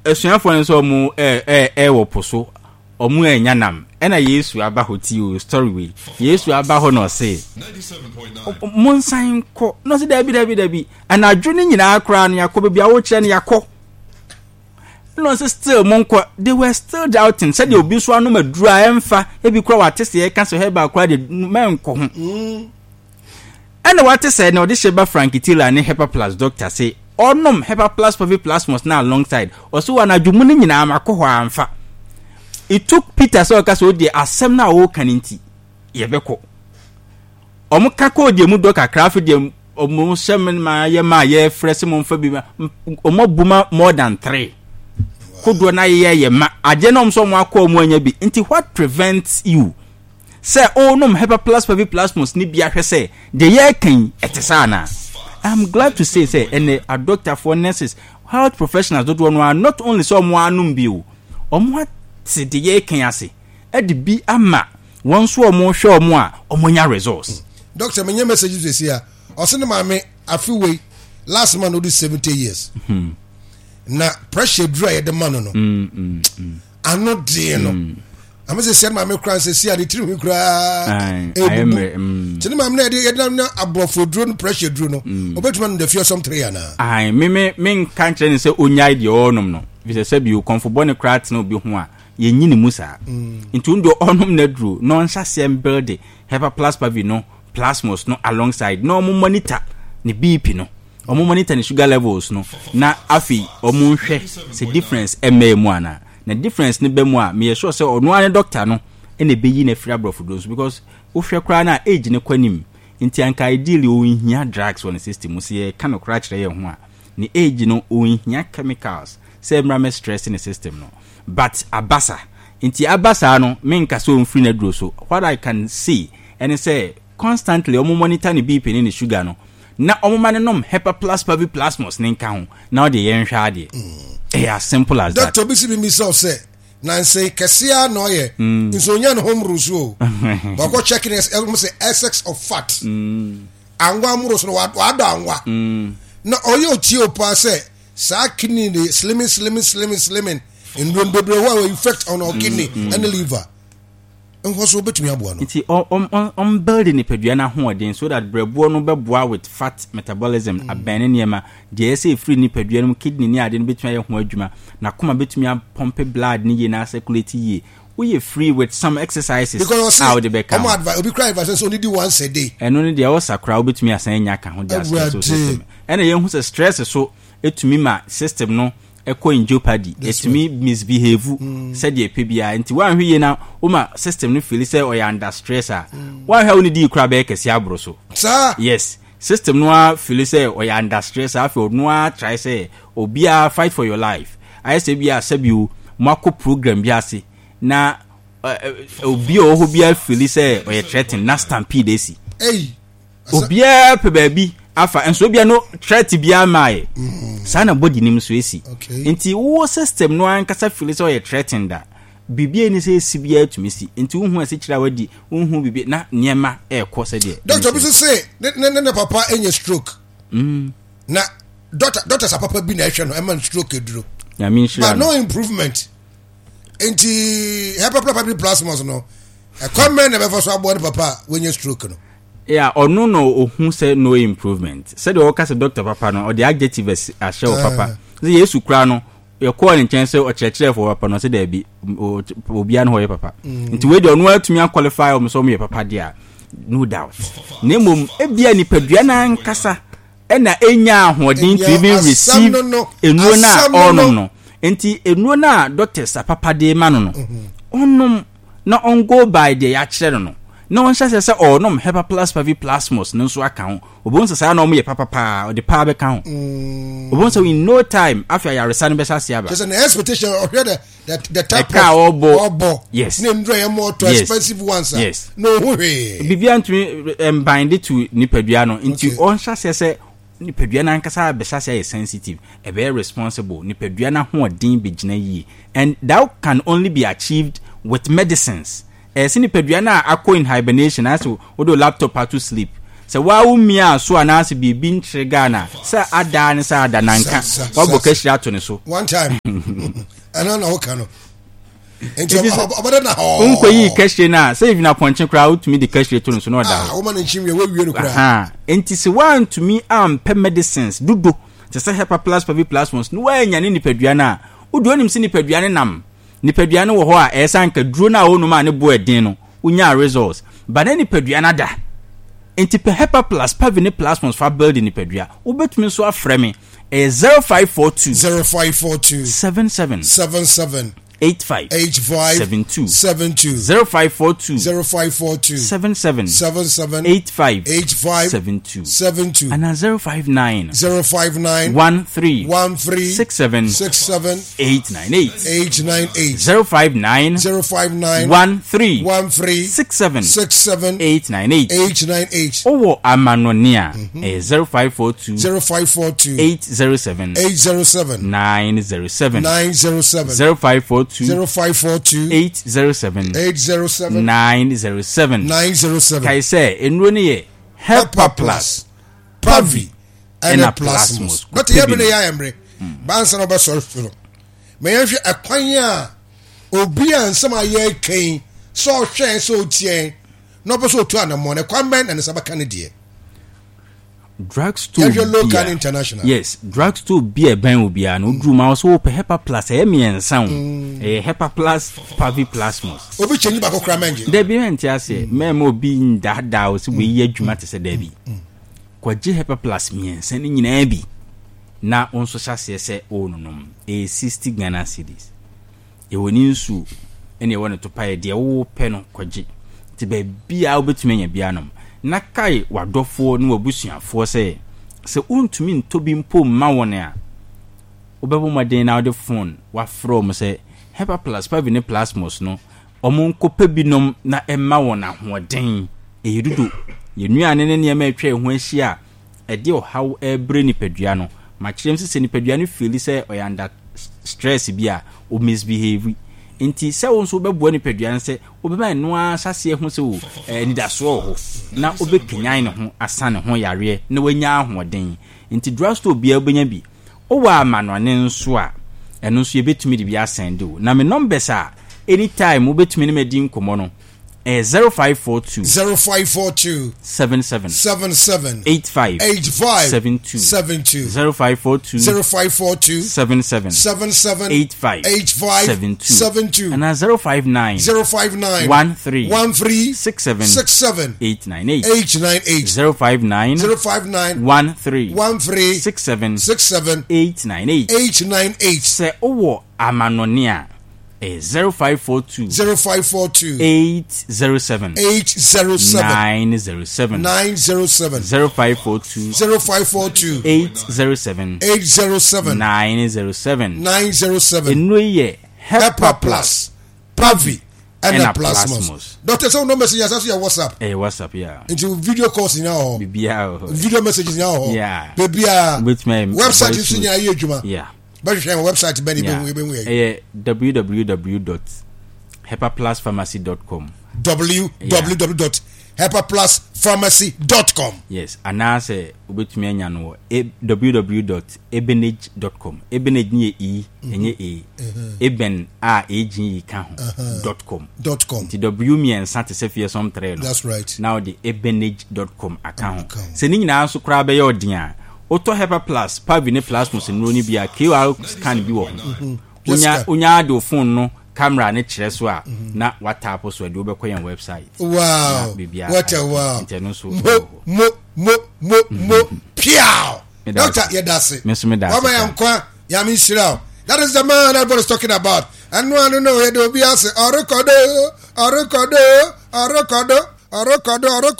esuafo nso mu wo poso omu enyanam ena Yesu aba hoti o story we Yesu aba ho no say 97.9 monsan ko no se dabi anadwo ni nyina akra no yakọ bia wo kire no yakọ no se still monko they were still doubting said obi so anu madura emfa ebi kura watese e cancel heba kura de menko ho ena watese na odi sheba frankitila ne Hepa Plus doctor say onom Hepa Plus Plus must now alongside oso anadwo ni nyina amakọ ho amfa. It took Peter so kaso de asem na wo kaninti yebeko omuka ko de mu doka craft de omu shemen ma ye fresh mo mfa bi omobuma more than 3 kodo na ye ma agenom so mo akọ mu anya bi nti what prevents you say nom Hepa Plus must ni bia hwese de ye kan etesa na. I'm glad to say and a doctor for nurses health professionals don't want not only so mo anum bi o si de ye kan ase e de bi ama won so omo hwe omo a omonya results. Doctor menye messages this here osene mame afiwe last man do 70 years na pressure dry the man no ano de no am say send mame kran say see the three we kra tini mame na de na abrofo dro no pressure dro no obetuma no the fear some three ana ai me kan kire ni say onyai de onom no bi say bi o comfortable ne krat na obi ho a yenyini musa into ndo onom na dro no nhyase build Hepa Plus no plasmos no alongside no mo monitor ne BP no omo monitor ne sugar levels no na afi omo hwe se difference mu ana na difference ne be mu a me sure say ono ane doctor no ene be yi na free abrof dose because wo hwe kra na age ne kwanim nti anka ideally o nhia drugs on the system so ye kan okra kire ye ho a ne age no o nhia chemicals say mrame stress in the system no but abasa nti abasa no menka so mfiri na duro so what I can see and say constantly omo monitor ne BP ne sugar no na omo mane nom Hepa Plus plasmos ne nka ho na de yen hwa ade as simple as that. Doctor bisi me so say na say kesia no ye nsonya no home ruso but go checking say excess of fat angwa muruso no wado angwa na oyo chi opa say sa kidney the slimming in bebre wa effect on our kidney and the liver and so betumi aboa no nti on building the peduana ho odin so that brebo no beboa with fat metabolism abane niema de say free ni peduana kidney ni ade no betumi ye ho adwuma na koma betumi pump blood ni ye na circulate ye we free with some exercises how the back am advice obi cry advice so only once a day and only the osa crowd betumi asan nya ka ho dia system and ye hu say stress so etumi ma system no eko in jeopardy etumi misbehave said ye pbia nti wan hwe ye na o ma system no feel say o ya under stress a wan hwe oni di kura be kesi abro so sir yes system no feel say o ya under stress afi no try say obia fight for your life I say bia sabiu mako program bia se na obia o bia feel say o ye threaten na stampede esi obia pe baby afa enso bia no threat bia mai sana body nim so esi nti wo system no ankasa feel say o ye threaten da bibie ni say sibia tumisi nti wo hu ase kira wadi wo hu bibie na niema e ko se de doctor bi say ne papa enye stroke na doctor sa papa bi na ehwe no e man stroke eduro ya mean sure but no improvement nti Hepa Plus no e come na be for so abo papa when you stroke no yeah ono no ohun say no improvement said the worker say doctor papa no or the adjectives a show papa say Yesu kra no you call in chance o church for papa no say there be obia no hoye papa nti we dey ono atumi qualify o so me papa dia no doubt nemom ebia ni padua na nkasa na enya ahodin to even receive enuo na onom no nti enuo na doctors papa de ma no onom na on go by the ya kire no no one says say onom Hepa Plus plasmos no so aka ho obon say na omo ye papa o de pa be ka ho obon say in no time after ya resan be sase aba just an expectation of the type of obo yes name dry more too expensive ones yes no way bibia ntumi bind it to nipadua no nti on say nipadua na nkasa be sase is sensitive e be responsible nipadua na ho odin be gina yi and that can only be achieved with medicines sini pedua na akọ in hibernation aso odo laptop to sleep se wa umia so anase bibi ntre Ghana se ada ne se ada nanka wa bokashira to ne so one time ana na okano enti obada na unko yi kashire na se if na ponche kra utumi de kashire to ne so no da wo ma na nchimwe we wie no kra enti se wan to me am pe medicines dudu te se Hepa Plus Pavi Plasmos no wa nya ne nipadua na udu onim se nipadua ne nam nipadua ne wo ho a esanka duro na wo no ma ne bo edin no unya results but any nipadua na da enti pe Hepa Plus Pavi Plasmos fa build nipadua ubetumi so afrɛ me 0542 77 85 72 0542 77 85 72 and 059 13 67 898 059 13 67 898 Owo Amanonia 0542 807 907 0542 807 907 kai say enro ne ye Hepa Plus Pavi and Plasmos but ye be ya emre bansa no be sorry filo me yan hwe akwan a obi ansam aye kan so hwe so tie no be so to anamo ne kwan ben and sabaka ne de drugstore local and international. Yes, drugstore be a ben obi an odru ma so pe Hepa Plus e miensa Hepa Plus Pavi Plasmos obi chenyi ba kokra manje da bi enti ase mem obi ndada o se we yi adwuma te se da bi kwaje Hepa Plus miensa ni nyina bi na onso hyase se onunom 60 Ghana cedis e woni nsu ene wona to pae de wo pe no kwaje ti ba bia obetumi nya bia nom na kai wadofo no wabusuafo se untumi ntobi mpo ma won a obebo maden na the phone wa from se Hepa Plus Pavi Plasmos no omonko pebinom na emma won ahoden eyidudu yenuane ne ne ma atwa ho ahia ede ohaw ebre nipadua no ma kirem se nipadua no feel se oyanda stress bia o misbehave inti se won so bebo nipadua se obeba no asase ho se wo nidaso ho na obeknyan ne ho asane ho yare na wanya ahoden inti drugstore bia obenya bi o wa amanone nso a eno nso yebetumi de bia send o na me numbers a anytime obetumi ne medin komo no 0542 77 85 72 0542 77 85 72 and 059 13 67 898 059 13 67 898 say owo amanonia 0542 807 907 0542 807 907 Enoye Hepa Plus Pavi and Plasmos. Doctor, so no message as your WhatsApp. WhatsApp, yeah. Into video calls now. Video messages now. Yeah. Baby, with my website is in your Juma. Yeah. But you have a website, Benny. www.hepapluspharmacy.com. www.hepapluspharmacy.com. Yes, and I say www.ebenage.com. Ebenage ni e enye e. Eben a ag kan.com. The W me and Santa Sefia some trail. That's right. Now the ebenage.com account. Se ni nyina so kra be your dia. Oto Hepa Plus Pavi Plasmos no ni bia QR scan bi wo. Onya do phone no camera ne kire so a na WhatsApp so de obekọ yan website. Wow. What a wow. Mo piao. Doctor Yedase. Wama yankwa yamin shirao. That is the man everybody's talking about. And no one know where do be ase orokodo.